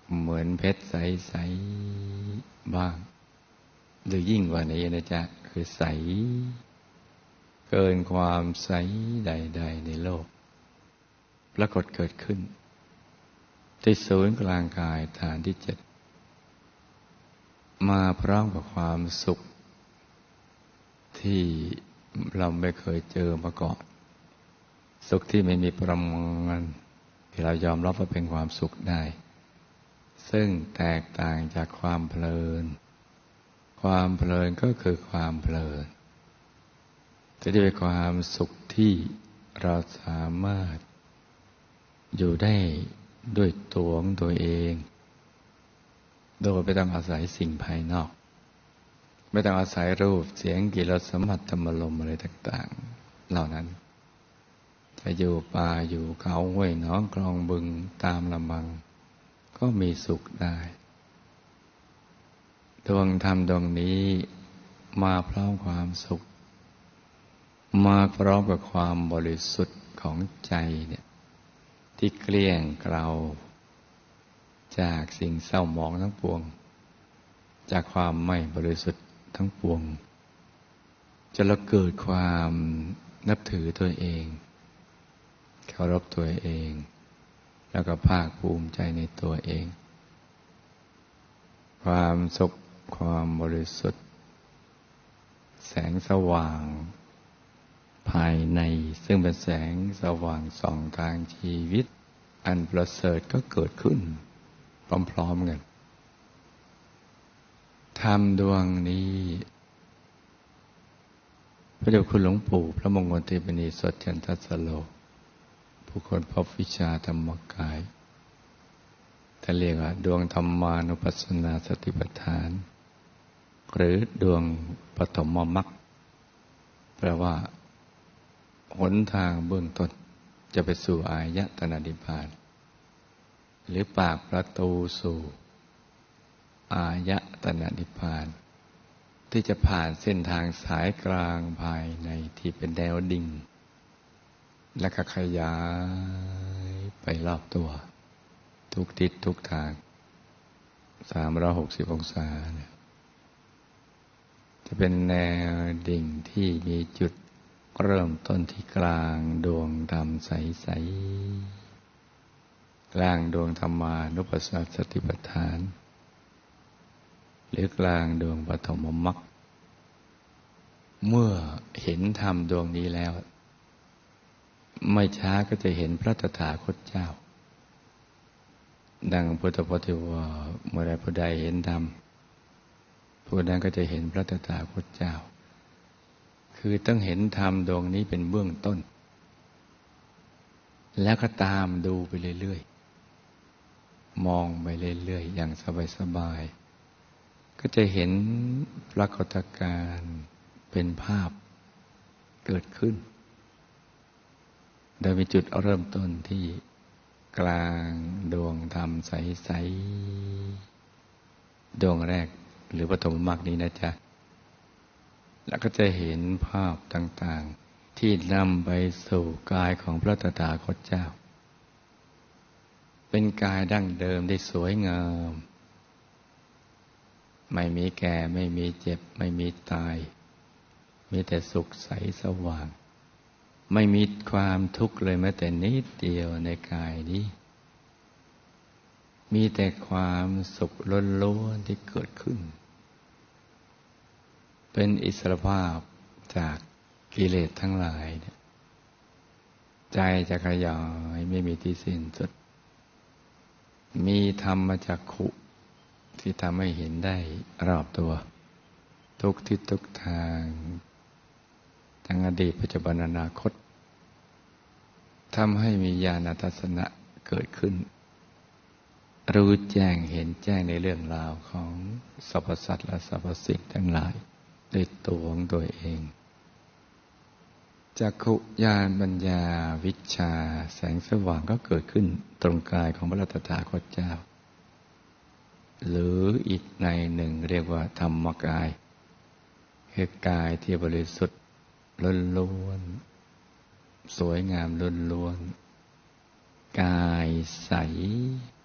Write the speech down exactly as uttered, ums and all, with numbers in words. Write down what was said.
เหมือนเพชรใสๆบ้างหรือยิ่งกว่านี้นะจ๊ะคือใสเกินความใสใดๆในโลกปรากฏเกิดขึ้นที่ศูนย์กลางกายฐานที่เจ็ดมาพร้อมกับความสุขที่เราไม่เคยเจอมาก่อนสุขที่ไม่มีประมาณที่เรายอมรับว่าเป็นความสุขได้ซึ่งแตกต่างจากความเพลินความเพลินก็คือความเพลินจะได้เป็นความสุขที่เราสามารถอยู่ได้ด้วยตัวของตัวเองโดยไม่ต้องอาศัยสิ่งภายนอกไม่ต้องอาศัยรูปเสียงกลิ่นรสสัมผัสธรรมารมณ์อะไรต่างๆเหล่านั้นจะอยู่ป่าอยู่เขาห้วยหนองคลองบึงตามลำพังก็มีสุขได้ดวงธรรมดวงนี้มาพร้อมความสุขมาพร้อมกับความบริสุทธิ์ของใจเนี่ยที่เกลี้ยงเกลาจากสิ่งเศร้าหมองทั้งปวงจากความไม่บริสุทธิ์ทั้งปวงจะละเกิดความนับถือตัวเองเคารพตัวเองแล้วก็ภาคภูมิใจในตัวเองความสุขความบริสุทธิ์แสงสว่างภายในซึ่งเป็นแสงสว่างส่องทางชีวิตอันประเสริฐก็เกิดขึ้นพร้อมๆกันธรรมดวงนี้พระเดชคุณหลวงปู่พระมงคลเทพนีสดจันทสโลผู้คนพบวิชาธรรมกายท่านเรียกว่าดวงธรรมานุปัสสนาสติปัฏฐานหรือดวงปฐมมรรคแปลว่าหนทางเบื้องต้นจะไปสู่อายตนะนิพพานหรือปากประตูสู่อายตนะนิพพานที่จะผ่านเส้นทางสายกลางภายในที่เป็นแนวดิ่งและก็ขยายไปรอบตัวทุกทิศทุกทางสามร้อยหกสิบองศาเนี่ยจะเป็นแนวดิ่งที่มีจุดเริ่มต้นที่กลางดวงธรรมใสๆกลางดวงธรรมานุปัสสนาสติปัฏฐานหรือกลางดวงปฐมมรรคเมื่อเห็นธรรมดวงนี้แล้วไม่ช้าก็จะเห็นพระตถาคตเจ้าดังพุทธพจน์ที่ว่าเมื่อใดผู้ใดเห็นธรรมผู้นั้นก็จะเห็นพระตถาคตเจ้าคือต้องเห็นธรรมดวงนี้เป็นเบื้องต้นแล้วก็ตามดูไปเรื่อยๆมองไปเรื่อยๆอย่างสบายๆก็จะเห็นปรากฏการณ์เป็นภาพเกิดขึ้นโดยมีจุดเริ่มต้นที่กลางดวงธรรมใสๆดวงแรกหรือปฐมมรรคนี้นะจ๊ะแล้วก็จะเห็นภาพต่างๆที่นำไปสู่กายของพระตถาคตเจ้าเป็นกายดั้งเดิมที่สวยงามไม่มีแก่ไม่มีเจ็บไม่มีตายมีแต่สุขใสสว่างไม่มีความทุกข์เลยแม้แต่นิดเดียวในกายนี้มีแต่ความสุขล้วนๆที่เกิดขึ้นเป็นอิสรภาพจากกิเลสทั้งหลายใจจะขยายไม่มีที่สิ้นสุดมีธรรมจักขุที่ทำให้เห็นได้รอบตัวทุกทิศทุกทางทั้งอดีตปัจจุบันอนาคตทำให้มีญาณทัศนะเกิดขึ้นรู้แจ้งเห็นแจ้งในเรื่องราวของสรรพสัตว์และสรรพสิ่งทั้งหลายด้วยตัวของตัวเองจักขุญาณปัญญาวิชชาแสงสว่างก็เกิดขึ้นตรงกายของพระตถาคตเจ้าหรืออีกในหนึ่งเรียกว่าธรรมกายคือกายที่บริสุทธิ์ล้วนๆสวยงามล้วนๆกายใส